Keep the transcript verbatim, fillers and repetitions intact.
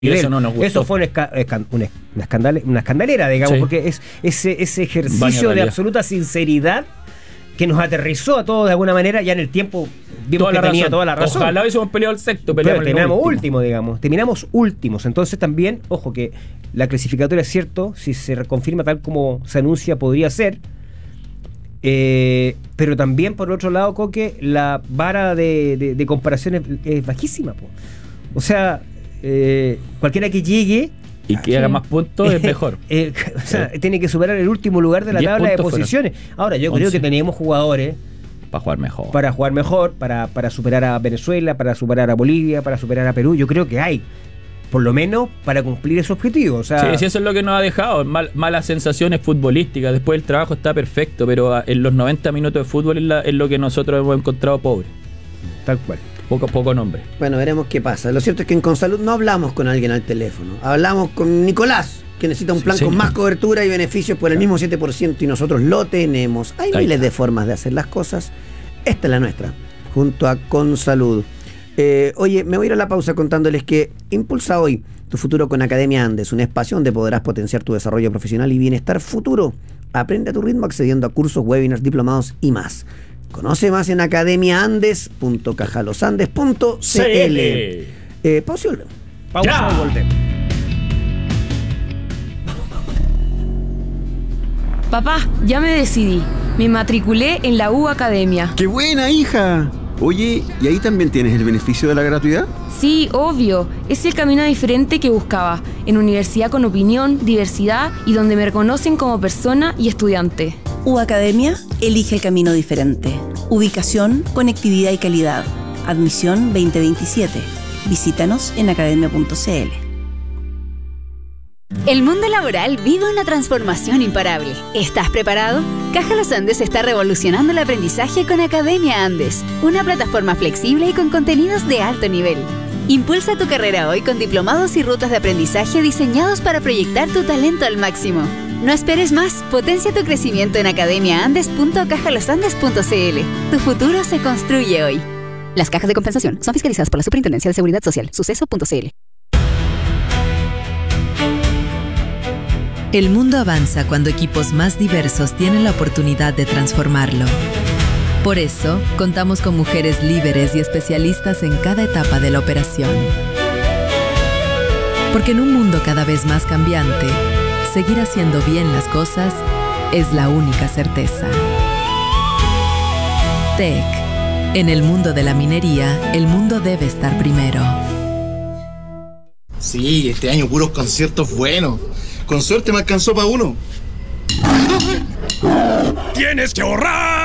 Y eso no nos gustó. Eso fue una, esca- esca- una, una, escandale- una escandalera, digamos, sí. porque es ese, ese ejercicio de absoluta sinceridad que nos aterrizó a todos de alguna manera. Ya en el tiempo vimos toda que tenía razón. toda la razón. Ojalá hubiésemos peleado el sexto, pero terminamos último. último, digamos. Terminamos últimos. Entonces también, ojo, que la clasificatoria es cierto, si se reconfirma tal como se anuncia, podría ser. Eh, pero también, por otro lado, Coque, la vara de, de, de comparación es, es bajísima, po. O sea, eh, cualquiera que llegue y que haga más puntos es mejor. Eh, o sea, sí. tiene que superar el último lugar de la tabla de posiciones. Fueron. Ahora, yo creo once. Que teníamos jugadores para jugar mejor. Para jugar mejor, para, para superar a Venezuela, para superar a Bolivia, para superar a Perú. Yo creo que hay, por lo menos, para cumplir ese objetivo. O sea, sí, sí, eso es lo que nos ha dejado. Mal, malas sensaciones futbolísticas. Después el trabajo está perfecto, pero en los noventa minutos de fútbol es, la, es lo que nosotros hemos encontrado pobre. Tal cual. Poco, poco nombre. Bueno, veremos qué pasa. Lo cierto es que en Consalud no hablamos con alguien al teléfono. Hablamos con Nicolás, que necesita un plan sí, con más cobertura y beneficios por el mismo siete por ciento y nosotros lo tenemos. Hay Ahí miles está. de formas de hacer las cosas. Esta es la nuestra, junto a Consalud. Eh, oye, me voy a ir a la pausa contándoles que impulsa hoy tu futuro con Academia Andes, un espacio donde podrás potenciar tu desarrollo profesional y bienestar futuro. Aprende a tu ritmo accediendo a cursos, webinars, diplomados y más. Conoce más en academia andes punto cajalosandes punto c l. Eh, pausa y volvemos. Pausa y volvemos. Papá, ya me decidí. Me matriculé en la U Academia. ¡Qué buena, hija! Oye, ¿y ahí también tienes el beneficio de la gratuidad? Sí, obvio. Es el camino diferente que buscaba. En universidad con opinión, diversidad y donde me reconocen como persona y estudiante. U Academia elige el camino diferente. Ubicación, conectividad y calidad. Admisión veinte veintisiete. Visítanos en academia punto c l. El mundo laboral vive una transformación imparable. ¿Estás preparado? Caja Los Andes está revolucionando el aprendizaje con Academia Andes, una plataforma flexible y con contenidos de alto nivel. Impulsa tu carrera hoy con diplomados y rutas de aprendizaje diseñados para proyectar tu talento al máximo. No esperes más, potencia tu crecimiento en academia andes punto cajalosandes punto c l. Tu futuro se construye hoy. Las cajas de compensación son fiscalizadas por la Superintendencia de Seguridad Social, suceso punto c l. El mundo avanza cuando equipos más diversos tienen la oportunidad de transformarlo. Por eso, contamos con mujeres líderes y especialistas en cada etapa de la operación. Porque en un mundo cada vez más cambiante, seguir haciendo bien las cosas es la única certeza. T E C. En el mundo de la minería, el mundo debe estar primero. Sí, este año puros conciertos buenos. Con suerte me alcanzó para uno. ¡Tienes que ahorrar!